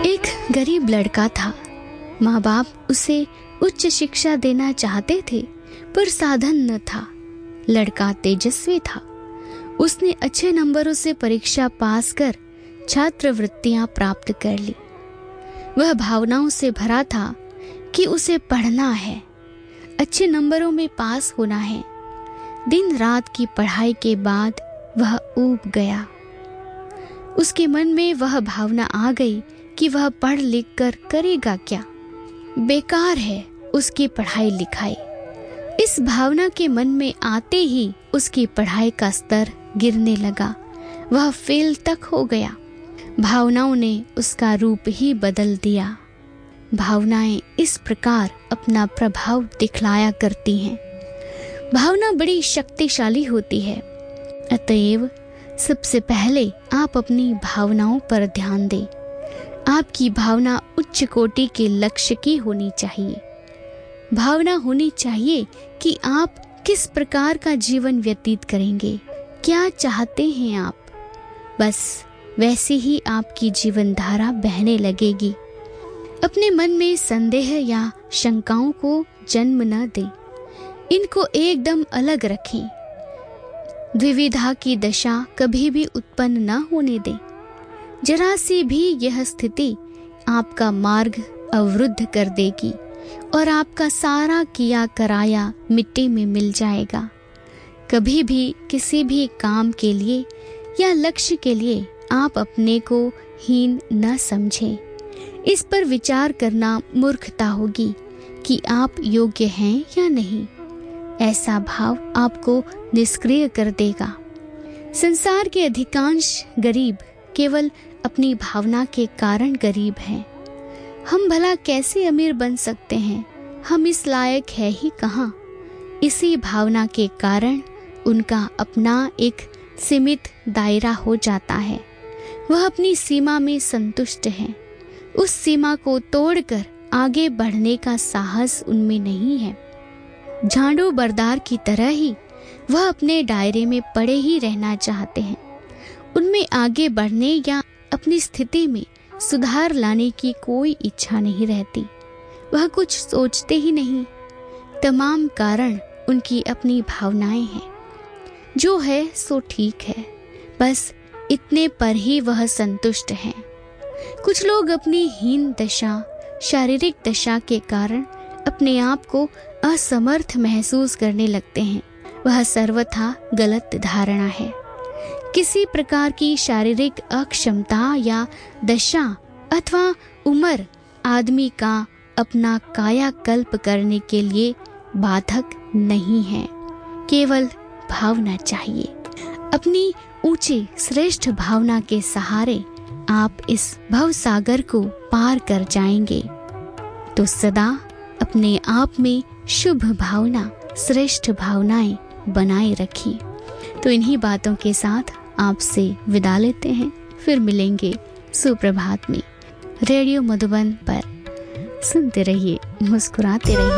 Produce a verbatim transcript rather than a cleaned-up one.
एक गरीब लड़का था। माँ बाप उसे उच्च शिक्षा देना चाहते थे, पर साधन न था। लड़का तेजस्वी था। उसने अच्छे नंबरों से परीक्षा पास कर छात्रवृत्तियां प्राप्त कर ली। वह भावनाओं से भरा था कि उसे पढ़ना है, अच्छे नंबरों में पास होना है। दिन रात की पढ़ाई के बाद वह ऊब गया। उसके मन में वह भावना आ गई कि वह पढ़ लिख कर करेगा क्या, बेकार है उसकी पढ़ाई लिखाई। इस भावना के मन में आते ही उसकी पढ़ाई का स्तर गिरने लगा। वह फेल तक हो गया। भावनाओं ने उसका रूप ही बदल दिया। भावनाएं इस प्रकार अपना प्रभाव दिखलाया करती हैं। भावना बड़ी शक्तिशाली होती है। अतएव सबसे पहले आप अपनी भावनाओं पर ध्यान दें। आपकी भावना उच्च कोटि के लक्ष्य की होनी चाहिए। भावना होनी चाहिए कि आप किस प्रकार का जीवन व्यतीत करेंगे, क्या चाहते हैं आप। बस वैसे ही आपकी जीवन धारा बहने लगेगी। अपने मन में संदेह या शंकाओं को जन्म न दें, इनको एकदम अलग रखें। द्विविधा की दशा कभी भी उत्पन्न न होने दें। जरा सी भी यह स्थिति आपका मार्ग अवरुद्ध कर देगी और आपका सारा किया कराया मिट्टी में मिल जाएगा। कभी भी किसी भी काम के लिए या लक्ष्य के लिए आप अपने को हीन न समझें। इस पर विचार करना मूर्खता होगी कि आप योग्य हैं या नहीं। ऐसा भाव आपको निष्क्रिय कर देगा। संसार के अधिकांश गरीब केवल अपनी भावना के कारण गरीब हैं। हम भला कैसे अमीर बन सकते हैं, हम इस लायक है ही कहाँ। इसी भावना के कारण उनका अपना एक सीमित दायरा हो जाता है। वह अपनी सीमा में संतुष्ट हैं। उस सीमा को तोड़कर आगे बढ़ने का साहस उनमें नहीं है। झाड़ू बरदार की तरह ही वह अपने दायरे में पड़े ही रहना चाहते हैं। उनमें आगे बढ़ने या अपनी स्थिति में सुधार लाने की कोई इच्छा नहीं रहती। वह कुछ सोचते ही नहीं। तमाम कारण उनकी अपनी भावनाएं हैं। जो है सो ठीक है, बस इतने पर ही वह संतुष्ट हैं। कुछ लोग अपनी हीन दशा, शारीरिक दशा के कारण अपने आप को असमर्थ महसूस करने लगते हैं। वह सर्वथा गलत धारणा है। किसी प्रकार की शारीरिक अक्षमता या दशा अथवा उम्र आदमी का अपना कायाकल्प करने के लिए बाधक नहीं है। केवल भावना चाहिए। अपनी ऊंची श्रेष्ठ भावना के सहारे आप इस भवसागर को पार कर जाएंगे। तो सदा अपने आप में शुभ भावना, श्रेष्ठ भावनाएं बनाए रखिए। तो इन्हीं बातों के साथ आपसे विदा लेते हैं। फिर मिलेंगे सुप्रभात में। रेडियो मधुबन पर सुनते रहिए, मुस्कुराते रहिए।